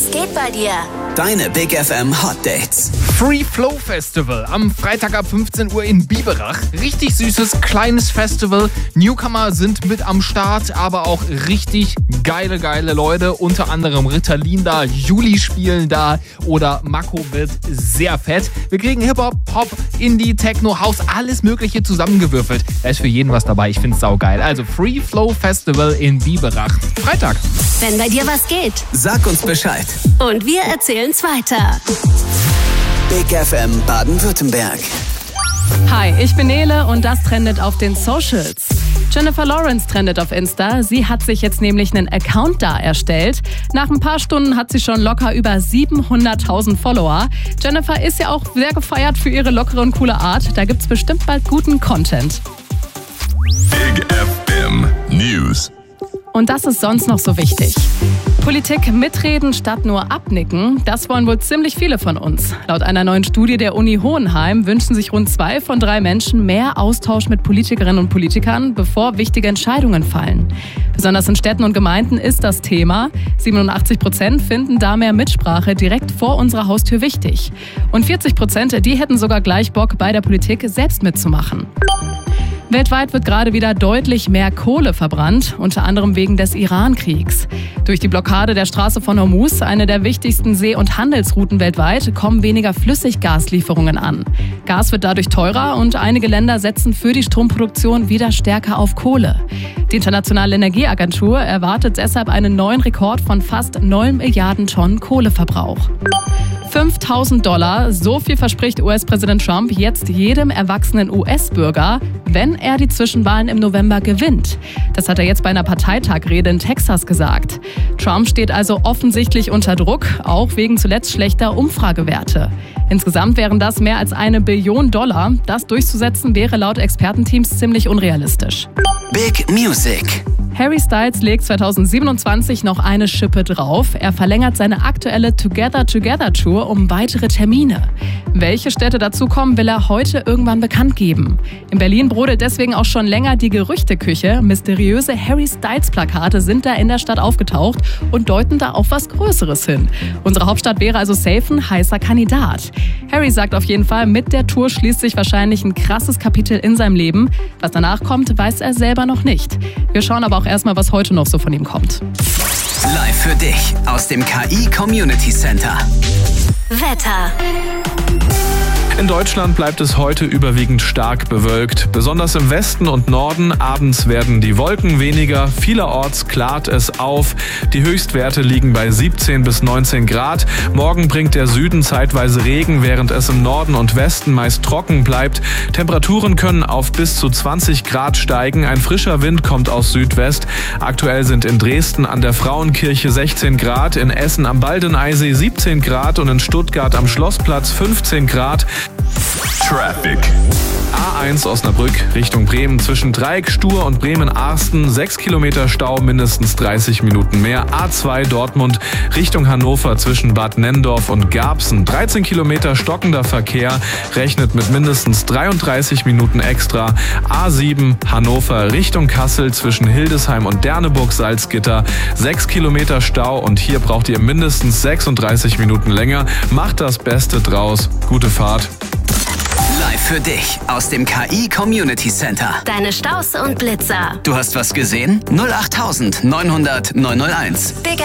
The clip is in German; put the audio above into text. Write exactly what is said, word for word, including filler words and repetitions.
Was geht bei dir? Deine Big F M Hot Dates. Free Flow Festival am Freitag ab fünfzehn Uhr in Biberach. Richtig süßes, kleines Festival. Newcomer sind mit am Start, aber auch richtig geile, geile Leute. Unter anderem Ritalin da, Juli spielen da oder Mako wird sehr fett. Wir kriegen Hip-Hop, Pop, Indie, Techno, House, alles mögliche zusammengewürfelt. Da ist für jeden was dabei. Ich find's saugeil. Also Free Flow Festival in Biberach. Freitag. Wenn bei dir was geht, Sag uns Bescheid. und wir erzählen's weiter. Big F M Baden-Württemberg. Hi, ich bin Nele und das trendet auf den Socials. Jennifer Lawrence trendet auf Insta. Sie hat sich jetzt nämlich einen Account da erstellt. Nach ein paar Stunden hat sie schon locker über siebenhunderttausend Follower. Jennifer ist ja auch sehr gefeiert für ihre lockere und coole Art. Da gibt's bestimmt bald guten Content. Big F M News. Und das ist sonst noch so wichtig. Politik mitreden statt nur abnicken, das wollen wohl ziemlich viele von uns. Laut einer neuen Studie der Uni Hohenheim wünschen sich rund zwei von drei Menschen mehr Austausch mit Politikerinnen und Politikern, bevor wichtige Entscheidungen fallen. Besonders in Städten und Gemeinden ist das Thema. siebenundachtzig Prozent finden da mehr Mitsprache direkt vor unserer Haustür wichtig. Und vierzig Prozent, die hätten sogar gleich Bock, bei der Politik selbst mitzumachen. Weltweit wird gerade wieder deutlich mehr Kohle verbrannt, unter anderem wegen des Iran-Kriegs. Durch die Blockade der Straße von Hormuz, eine der wichtigsten See- und Handelsrouten weltweit, kommen weniger Flüssiggaslieferungen an. Gas wird dadurch teurer und einige Länder setzen für die Stromproduktion wieder stärker auf Kohle. Die Internationale Energieagentur erwartet deshalb einen neuen Rekord von fast neun Milliarden Tonnen Kohleverbrauch. fünftausend Dollar, so viel verspricht U S-Präsident Trump jetzt jedem erwachsenen U S-Bürger, wenn er die Zwischenwahlen im November gewinnt. Das hat er jetzt bei einer Parteitagrede in Texas gesagt. Trump steht also offensichtlich unter Druck, auch wegen zuletzt schlechter Umfragewerte. Insgesamt wären das mehr als eine Billion Dollar. Das durchzusetzen wäre laut Expertenteams ziemlich unrealistisch. Big Music. Harry Styles legt zweitausendsiebenundzwanzig noch eine Schippe drauf. Er verlängert seine aktuelle Together Together Tour um weitere Termine. Welche Städte dazukommen, will er heute irgendwann bekannt geben. In Berlin brodelt deswegen auch schon länger die Gerüchteküche. Mysteriöse Harry Styles Plakate sind da in der Stadt aufgetaucht und deuten da auf was Größeres hin. Unsere Hauptstadt wäre also safe ein heißer Kandidat. Harry sagt auf jeden Fall, mit der Tour schließt sich wahrscheinlich ein krasses Kapitel in seinem Leben. Was danach kommt, weiß er selber noch nicht. Wir schauen aber auch erstmal, was heute noch so von ihm kommt. Live für dich aus dem K I Community Center. Wetter. In Deutschland bleibt es heute überwiegend stark bewölkt. Besonders im Westen und Norden. Abends werden die Wolken weniger. Vielerorts klart es auf. Die Höchstwerte liegen bei siebzehn bis neunzehn Grad. Morgen bringt der Süden zeitweise Regen, während es im Norden und Westen meist trocken bleibt. Temperaturen können auf bis zu zwanzig Grad steigen. Ein frischer Wind kommt aus Südwest. Aktuell sind in Dresden an der Frauenkirche sechzehn Grad, in Essen am Baldeneysee siebzehn Grad und in Stuttgart am Schlossplatz fünfzehn Grad. Traffic. A eins Osnabrück Richtung Bremen zwischen Dreieck Stur und Bremen-Arsten sechs Kilometer Stau, mindestens dreißig Minuten mehr. A zwei Dortmund Richtung Hannover zwischen Bad Nenndorf und Garbsen dreizehn Kilometer stockender Verkehr, rechnet mit mindestens dreiunddreißig Minuten extra. A sieben Hannover Richtung Kassel zwischen Hildesheim und Derneburg-Salzgitter sechs Kilometer Stau und hier braucht ihr mindestens sechsunddreißig Minuten länger. Macht das Beste draus. Gute Fahrt. Live für dich aus dem K I Community Center. Deine Staus und Blitzer. Du hast was gesehen? null acht neunhundert neunhunderteins. Big